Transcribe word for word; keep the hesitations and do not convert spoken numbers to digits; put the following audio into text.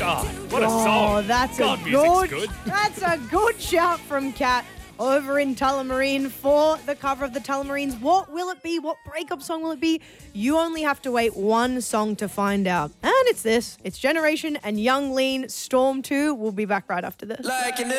God, what a Oh, song. that's God, a music's good, good. that's a good shout from Kat over in Tullamarine for the cover of the Tullamarines. What will it be? What breakup song will it be? You only have to wait one song to find out. And it's this. It's Generation and Young Lean, Storm two. We'll be back right after this. Like an